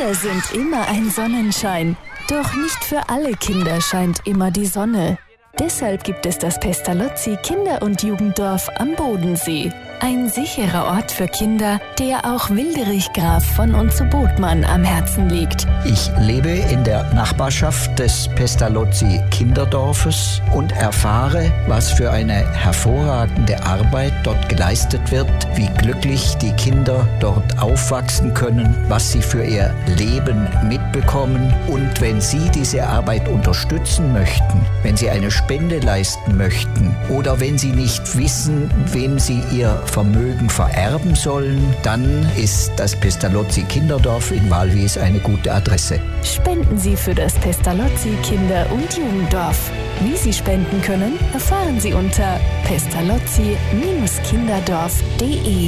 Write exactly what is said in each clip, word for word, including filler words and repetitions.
Kinder sind immer ein Sonnenschein. Doch nicht für alle Kinder scheint immer die Sonne. Deshalb gibt es das Pestalozzi Kinder- und Jugenddorf am Bodensee. Ein sicherer Ort für Kinder, der auch Wilderich Graf von und zu Botmann am Herzen liegt. Ich lebe in der Nachbarschaft des Pestalozzi Kinderdorfes und erfahre, was für eine hervorragende Arbeit dort geleistet wird, wie glücklich die Kinder dort aufwachsen können, was sie für ihr Leben mitbekommen. Und wenn Sie diese Arbeit unterstützen möchten, wenn Sie eine Spende leisten möchten oder wenn Sie nicht wissen, wem Sie ihr Vermögen vererben sollen, dann ist das Pestalozzi Kinderdorf in Walwies eine gute Adresse. Spenden Sie für das Pestalozzi Kinder- und Jugenddorf. Wie Sie spenden können, erfahren Sie unter pestalozzi kinderdorf punkt de.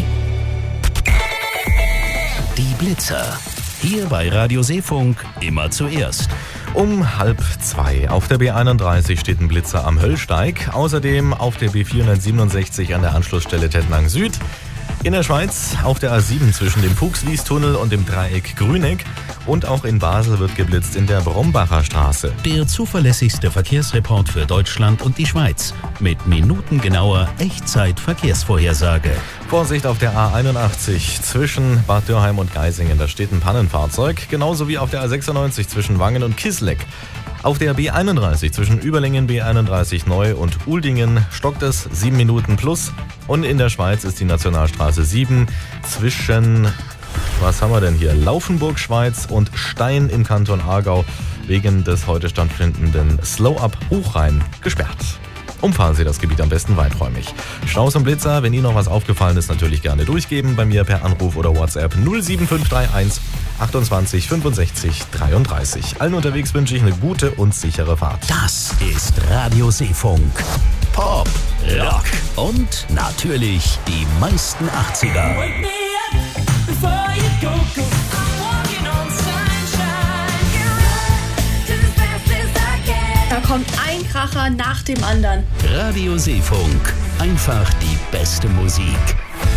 Die Blitzer. Hier bei Radio Seefunk immer zuerst. Um halb zwei auf der B einunddreißig steht ein Blitzer am Höllsteig. Außerdem auf der B vierhundertsiebenundsechzig an der Anschlussstelle Tettnang Süd. In der Schweiz auf der A sieben zwischen dem Fuchslies-Tunnel und dem Dreieck Grüneck. Und auch in Basel wird geblitzt in der Brombacher Straße. Der zuverlässigste Verkehrsreport für Deutschland und die Schweiz. Mit minutengenauer Echtzeit-Verkehrsvorhersage. Vorsicht auf der A einundachtzig zwischen Bad Dürheim und Geisingen. Da steht ein Pannenfahrzeug. Genauso wie auf der A sechsundneunzig zwischen Wangen und Kisleck. Auf der B einunddreißig zwischen Überlingen, B einunddreißig Neu und Uldingen stockt es sieben Minuten plus. Und in der Schweiz ist die Nationalstraße sieben zwischen, was haben wir denn hier, Laufenburg, Schweiz und Stein im Kanton Aargau wegen des heute stattfindenden Slow-Up Hochrhein gesperrt. Umfahren Sie das Gebiet am besten weiträumig. Staus und Blitzer, wenn Ihnen noch was aufgefallen ist, natürlich gerne durchgeben. Bei mir per Anruf oder WhatsApp null sieben fünf drei eins achtundzwanzig fünfundsechzig dreiunddreißig. Allen unterwegs wünsche ich eine gute und sichere Fahrt. Das ist Radio Seefunk. Pop, Rock und natürlich die meisten achtziger. Da kommt ein Kracher nach dem anderen. Radio Seefunk. Einfach die beste Musik.